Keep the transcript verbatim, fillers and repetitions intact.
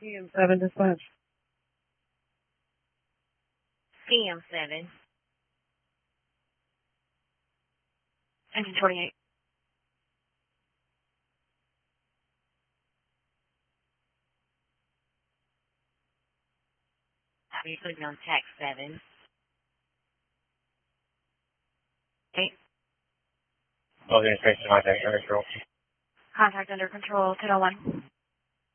C M seven dispatch. C M seven. Engine twenty-eight. Are you putting on tax seven? Eight. Well, the inspection contact under control. Contact under control, ten oh one.